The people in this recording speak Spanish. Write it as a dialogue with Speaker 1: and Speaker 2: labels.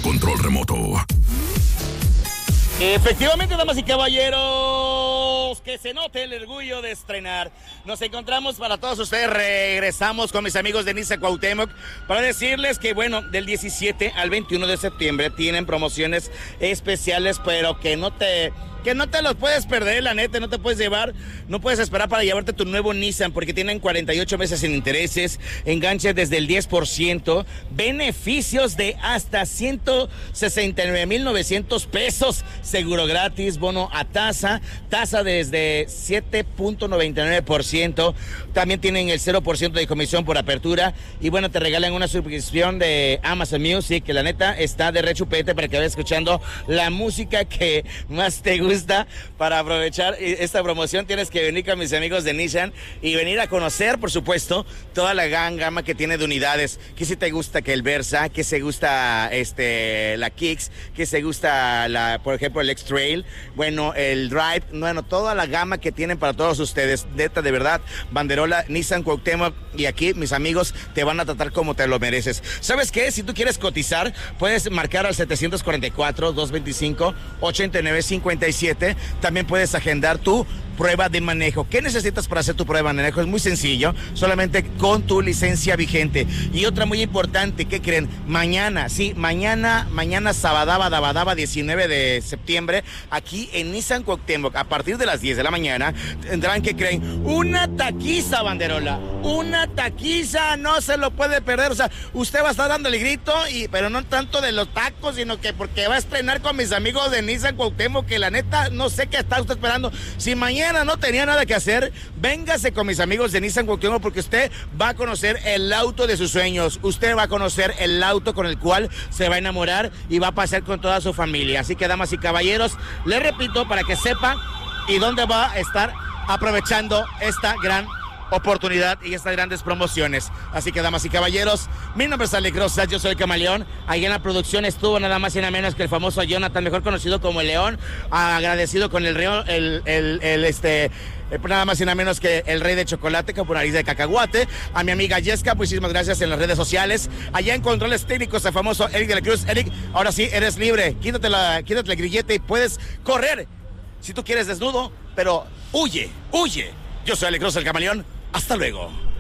Speaker 1: control remoto.
Speaker 2: Efectivamente, damas y caballeros, que se note el orgullo de estrenar. Nos encontramos para todos ustedes, regresamos con mis amigos de Nissan Cuauhtémoc para decirles que, bueno, del 17 al 21 de septiembre tienen promociones especiales, pero que no te los puedes perder, la neta, no te puedes llevar, no puedes esperar para llevarte tu nuevo Nissan, porque tienen 48 meses sin intereses, enganche desde el 10%, beneficios de hasta 169,900 pesos, seguro gratis, bono a tasa desde 7.99%, también tienen el 0% de comisión por apertura, y bueno, te regalan una suscripción de Amazon Music, que la neta está de rechupete para que vayas escuchando la música que más te gusta. Para aprovechar esta promoción tienes que venir con mis amigos de Nissan y venir a conocer, por supuesto, toda la gran gama que tiene de unidades. Que si te gusta que el Versa, que se gusta la Kicks, que se gusta por ejemplo el X-Trail, bueno, el Drive, bueno, toda la gama que tienen para todos ustedes. Neta, de verdad, banderola Nissan Cuauhtémoc, y aquí mis amigos te van a tratar como te lo mereces. ¿Sabes qué? Si tú quieres cotizar, puedes marcar al 744-225-8957. También puedes agendar tu prueba de manejo. ¿Qué necesitas para hacer tu prueba de manejo? Es muy sencillo, solamente con tu licencia vigente. Y otra muy importante, ¿qué creen? Mañana sabadaba 19 de septiembre, aquí en Nissan Cuauhtémoc, a partir de las 10 de la mañana, tendrán, ¿qué creen? Una taquiza, banderola. Una taquiza, no se lo puede perder. O sea, usted va a estar dándole grito, pero no tanto de los tacos, sino que porque va a estrenar con mis amigos de Nissan Cuauhtémoc, que la neta, no sé qué está usted esperando. Si mañana no tenía nada que hacer, véngase con mis amigos de Nissan Cuauhtémoc, porque usted va a conocer el auto de sus sueños. Usted va a conocer el auto con el cual se va a enamorar y va a pasar con toda su familia. Así que, damas y caballeros, le repito para que sepa y dónde va a estar aprovechando esta gran oportunidad y estas grandes promociones. Así que, damas y caballeros, mi nombre es Alex Rosas, yo soy el Camaleón. Ahí en la producción estuvo nada más y nada menos que el famoso Jonathan, mejor conocido como el León, agradecido con el León, nada más y nada menos que el rey de chocolate con nariz de cacahuate. A mi amiga Yesca, muchísimas gracias en las redes sociales. Allá en controles técnicos, el famoso Eric de la Cruz. Eric, ahora sí, eres libre, quítate el grillete y puedes correr si tú quieres desnudo, pero huye. Yo soy Alex Rosas, el Camaleón. Hasta luego.